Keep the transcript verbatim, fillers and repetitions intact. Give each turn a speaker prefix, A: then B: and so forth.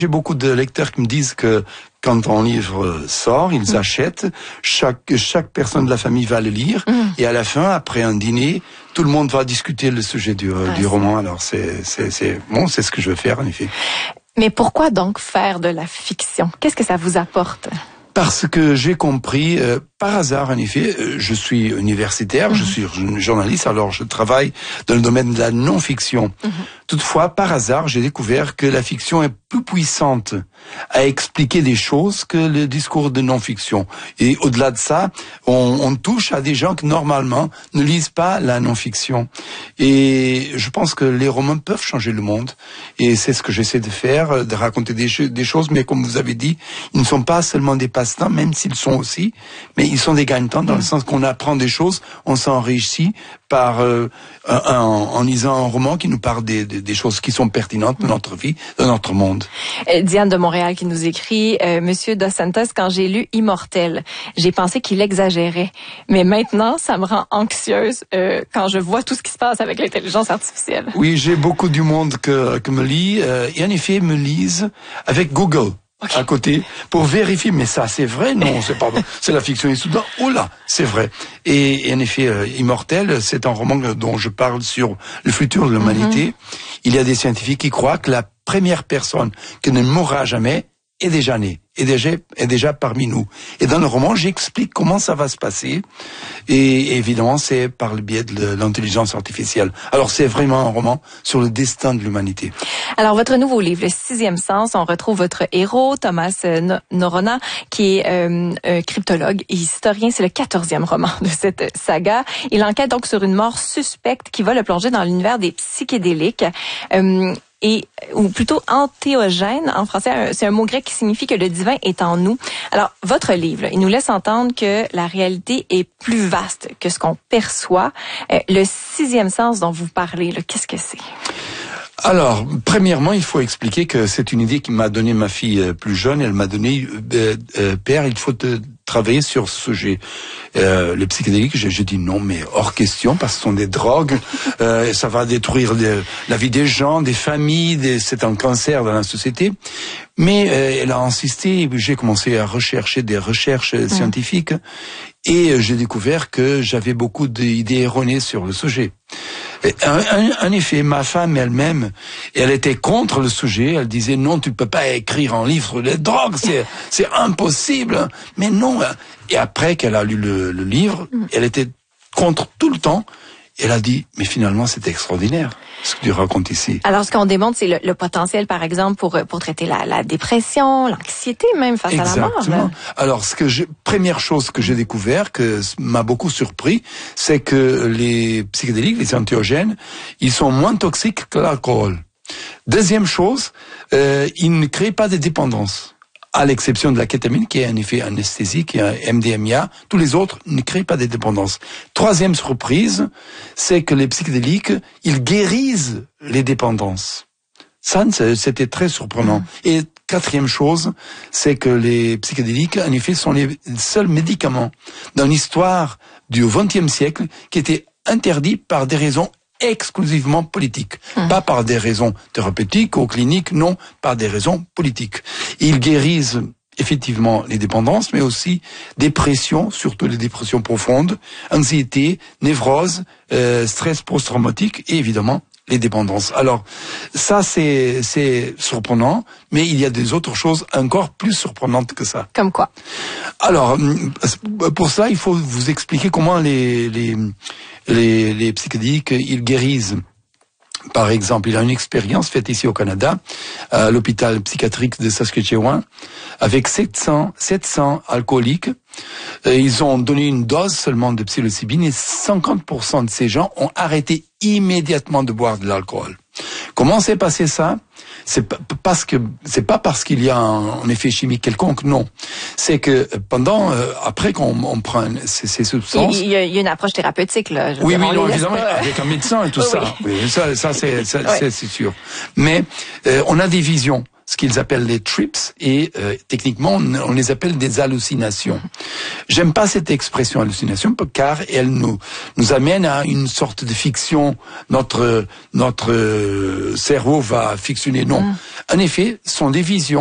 A: J'ai beaucoup de lecteurs qui me disent que quand un livre sort, ils mmh. achètent, chaque chaque personne de la famille va le lire, mmh. et à la fin, après un dîner, tout le monde va discuter le sujet du, ah, du roman. Alors c'est c'est c'est bon, c'est ce que je veux faire en effet.
B: Mais pourquoi donc faire de la fiction? Qu'est-ce que ça vous apporte?
A: Parce que j'ai compris, euh, par hasard en effet, euh, je suis universitaire, mmh. je suis journaliste, alors je travaille dans le domaine de la non-fiction. Mmh. Toutefois, par hasard, j'ai découvert que la fiction est plus puissante à expliquer des choses que le discours de non-fiction. Et au-delà de ça, on, on touche à des gens qui normalement ne lisent pas la non-fiction. Et je pense que les romans peuvent changer le monde. Et c'est ce que j'essaie de faire, de raconter des, des choses, mais comme vous avez dit, ils ne sont pas seulement des passe-temps, même s'ils sont aussi, mais ils sont des gagne-temps dans le sens qu'on apprend des choses, on s'enrichit par euh, un, un, en lisant un roman qui nous parle des, des, des choses qui sont pertinentes de notre vie, de notre monde.
B: Euh, Diane de Montréal qui nous écrit euh, Monsieur Dos Santos, quand j'ai lu Immortel, j'ai pensé qu'il exagérait, mais maintenant ça me rend anxieuse euh, quand je vois tout ce qui se passe avec l'intelligence artificielle.
A: Oui, j'ai beaucoup du monde que, que me lit euh, et en effet me lisent avec Google. Okay. À côté, pour vérifier, mais ça, c'est vrai? Non, c'est pas vrai. C'est la fiction. Et soudain, oh là, c'est vrai. Et, et en effet, euh, Immortel, c'est un roman dont je parle sur le futur de l'humanité. Mm-hmm. Il y a des scientifiques qui croient que la première personne qui ne mourra jamais est déjà née, est déjà, est déjà parmi nous. Et dans le roman, j'explique comment ça va se passer. Et évidemment, c'est par le biais de l'intelligence artificielle. Alors, c'est vraiment un roman sur le destin de l'humanité.
B: Alors, votre nouveau livre, Le Sixième Sens, on retrouve votre héros, Thomas Norrona, qui est euh, un cryptologue et historien. C'est le quatorzième roman de cette saga. Il enquête donc sur une mort suspecte qui va le plonger dans l'univers des psychédéliques. Euh, et ou plutôt antéogène en français, c'est un mot grec qui signifie que le divin est en nous. Alors, votre livre, il nous laisse entendre que la réalité est plus vaste que ce qu'on perçoit. Euh, le sixième sens dont vous parlez, là, qu'est-ce que c'est?
A: Alors, premièrement, il faut expliquer que c'est une idée qui m'a donné ma fille plus jeune. Elle m'a donné, euh, euh, père, il faut te travailler sur ce sujet. Euh, les psychédéliques, j'ai, j'ai dit non, mais hors question, parce que ce sont des drogues, euh, ça va détruire des, la vie des gens, des familles, des, c'est un cancer dans la société. Mais euh, elle a insisté, et j'ai commencé à rechercher des recherches mmh. scientifiques, et euh, j'ai découvert que j'avais beaucoup d'idées erronées sur le sujet. En effet, ma femme elle-même, elle était contre le sujet. Elle disait non, tu peux pas écrire un livre sur les drogues, c'est c'est impossible. Mais non. Et après qu'elle a lu le, le livre, elle était contre tout le temps. Elle a dit, mais finalement, c'est extraordinaire, ce que tu racontes ici.
B: Alors, ce qu'on démontre, c'est le, le potentiel, par exemple, pour pour traiter la, la dépression, l'anxiété même face
A: Exactement.
B: à la mort. Là.
A: Alors, ce que je, première chose que j'ai découvert, que m'a beaucoup surpris, c'est que les psychédéliques, les antéogènes, ils sont moins toxiques que l'alcool. Deuxième chose, euh, ils ne créent pas de dépendance. À l'exception de la kétamine, qui est un effet anesthésique, et un M D M A, tous les autres ne créent pas de dépendance. Troisième surprise, c'est que les psychédéliques, ils guérissent les dépendances. Ça, c'était très surprenant. Et quatrième chose, c'est que les psychédéliques, en effet, sont les seuls médicaments dans l'histoire du vingtième siècle qui étaient interdits par des raisons exclusivement politiques, mmh. pas par des raisons thérapeutiques ou cliniques, non, par des raisons politiques. Ils guérissent effectivement les dépendances, mais aussi dépression, surtout les dépressions profondes, anxiété, névrose, euh, stress post-traumatique et évidemment les dépendances. Alors ça c'est c'est surprenant, mais il y a des autres choses encore plus surprenantes que ça.
B: Comme quoi?
A: Alors pour ça il faut vous expliquer comment les les les, les psychédéliques ils guérissent. Par exemple, il y a une expérience faite ici au Canada, à l'hôpital psychiatrique de Saskatchewan, avec sept cents, sept cents alcooliques. Ils ont donné une dose seulement de psilocybine et cinquante pour cent de ces gens ont arrêté immédiatement de boire de l'alcool. Comment s'est passé ça? C'est pas parce que c'est pas parce qu'il y a un, un effet chimique quelconque, non. C'est que pendant, euh, après qu'on on prend ces, ces substances,
B: il y, a, il y a une approche thérapeutique là.
A: Oui, oui, non, évidemment, pas... avec un médecin et tout oui. ça. Oui, ça, ça c'est, ça,
B: oui.
A: c'est, c'est sûr. Mais euh, on a des visions. ce qu'ils appellent les trips, et euh, techniquement, on, on les appelle des hallucinations. J'aime pas cette expression hallucination, car elle nous nous amène à une sorte de fiction. Notre notre cerveau va fictionner. Non,
B: Mm.
A: en effet, ce sont des visions.